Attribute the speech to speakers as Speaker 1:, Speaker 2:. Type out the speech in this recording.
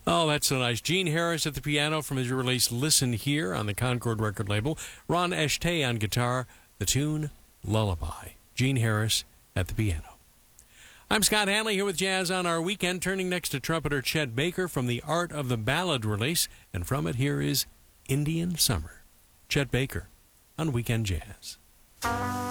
Speaker 1: Oh, that's so nice. Gene Harris at the piano from his release Listen Here on the Concord record label. Ron Eshtay on guitar. The tune Lullaby. Gene Harris at the piano. I'm Scott Hanley here with Jazz on Our Weekend, turning next to trumpeter Chet Baker from the Art of the Ballad release, and from it here is Indian Summer. Chet Baker on Weekend Jazz.